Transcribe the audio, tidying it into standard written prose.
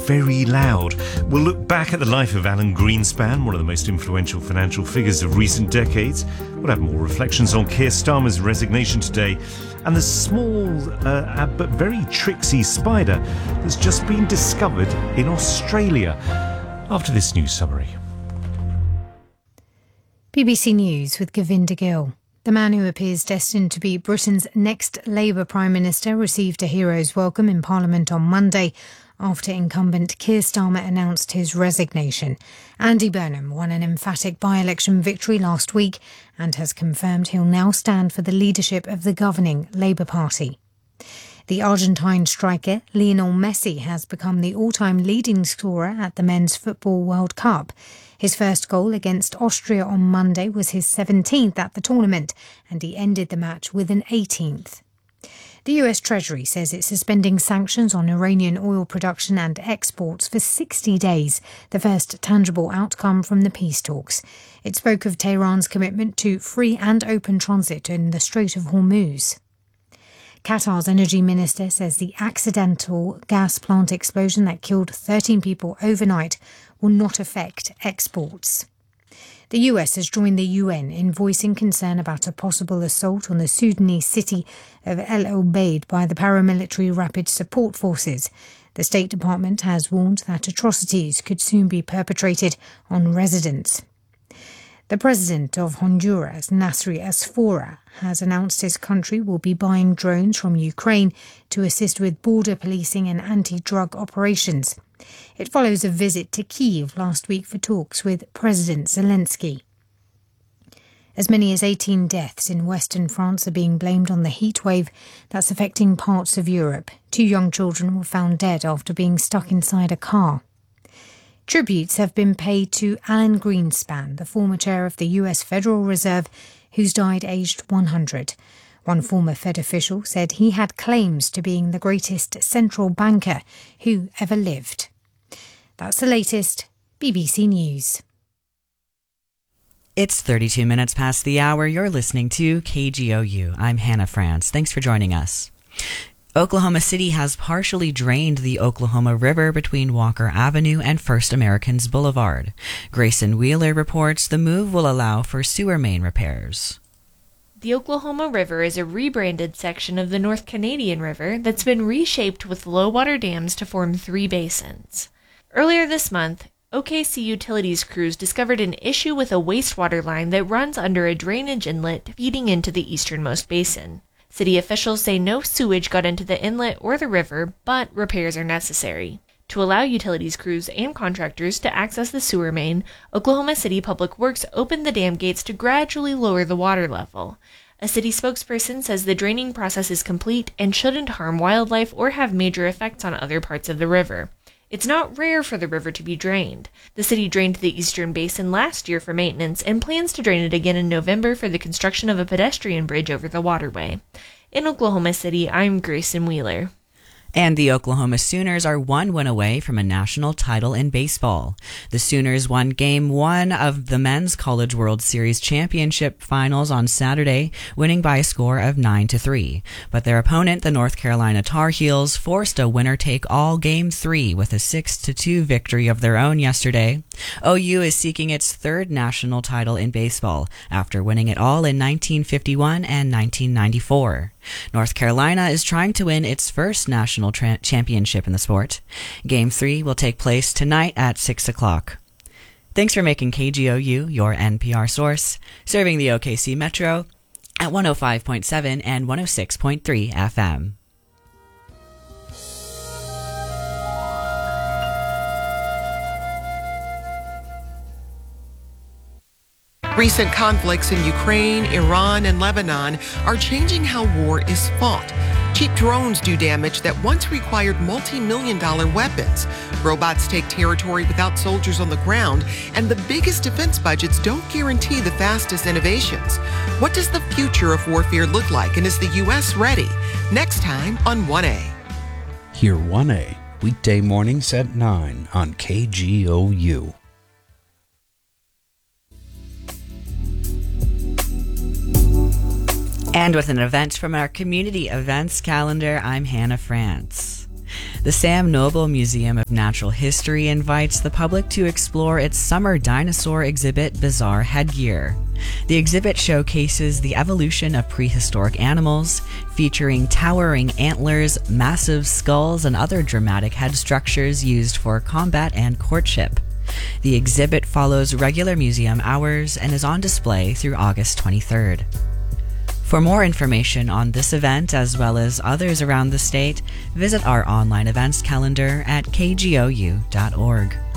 very loud. We'll look back at the life of Alan Greenspan, one of the most influential financial figures of recent decades. We'll have more reflections on Keir Starmer's resignation today and the small but very tricksy spider that's just been discovered in Australia. After this news summary. BBC News with Govinda Gill. The man who appears destined to be Britain's next Labour Prime Minister received a hero's welcome in Parliament on Monday after incumbent Keir Starmer announced his resignation. Andy Burnham won an emphatic by-election victory last week and has confirmed he'll now stand for the leadership of the governing Labour Party. The Argentine striker Lionel Messi has become the all-time leading scorer at the Men's Football World Cup. His first goal against Austria on Monday was his 17th at the tournament, and he ended the match with an 18th. The US Treasury says it's suspending sanctions on Iranian oil production and exports for 60 days, the first tangible outcome from the peace talks. It spoke of Tehran's commitment to free and open transit in the Strait of Hormuz. Qatar's energy minister says the accidental gas plant explosion that killed 13 people overnight will not affect exports. The US has joined the UN in voicing concern about a possible assault on the Sudanese city of El Obeid by the paramilitary Rapid Support Forces. The State Department has warned that atrocities could soon be perpetrated on residents. The president of Honduras, Nasri Asfora, has announced his country will be buying drones from Ukraine to assist with border policing and anti-drug operations. It follows a visit to Kyiv last week for talks with President Zelensky. As many as 18 deaths in western France are being blamed on the heat wave that's affecting parts of Europe. 2 young children were found dead after being stuck inside a car. Tributes have been paid to Alan Greenspan, the former chair of the US Federal Reserve, who's died aged 100. One former Fed official said he had claims to being the greatest central banker who ever lived. That's the latest. BBC News. It's 32 minutes past the hour. You're listening to KGOU. I'm Hannah France. Thanks for joining us. Oklahoma City has partially drained the Oklahoma River between Walker Avenue and First Americans Boulevard. Grayson Wheeler reports the move will allow for sewer main repairs. The Oklahoma River is a rebranded section of the North Canadian River that's been reshaped with low-water dams to form 3 basins. Earlier this month, OKC Utilities crews discovered an issue with a wastewater line that runs under a drainage inlet feeding into the easternmost basin. City officials say no sewage got into the inlet or the river, but repairs are necessary. To allow utilities crews and contractors to access the sewer main, Oklahoma City Public Works opened the dam gates to gradually lower the water level. A city spokesperson says the draining process is complete and shouldn't harm wildlife or have major effects on other parts of the river. It's not rare for the river to be drained. The city drained the eastern basin last year for maintenance and plans to drain it again in November for the construction of a pedestrian bridge over the waterway. In Oklahoma City, I'm Grayson Wheeler. And the Oklahoma Sooners are 1 win away from a national title in baseball. The Sooners won Game 1 of the Men's College World Series Championship Finals on Saturday, winning by a score of 9-3. But their opponent, the North Carolina Tar Heels, forced a winner-take-all Game 3 with a 6-2 victory of their own yesterday. OU is seeking its 3rd national title in baseball, after winning it all in 1951 and 1994. North Carolina is trying to win its first national championship in the sport. Game 3 will take place tonight at 6 o'clock. Thanks for making KGOU your NPR source, serving the OKC Metro at 105.7 and 106.3 FM. Recent conflicts in Ukraine, Iran, and Lebanon are changing how war is fought. Cheap drones do damage that once required multi-million-dollar weapons. Robots take territory without soldiers on the ground, and the biggest defense budgets don't guarantee the fastest innovations. What does the future of warfare look like, and is the U.S. ready? Next time on 1A. Hear 1A, weekday mornings at 9 on KGOU. And with an event from our community events calendar, I'm Hannah France. The Sam Noble Museum of Natural History invites the public to explore its summer dinosaur exhibit, Bizarre Headgear. The exhibit showcases the evolution of prehistoric animals, featuring towering antlers, massive skulls, and other dramatic head structures used for combat and courtship. The exhibit follows regular museum hours and is on display through August 23rd. For more information on this event as well as others around the state, visit our online events calendar at kgou.org.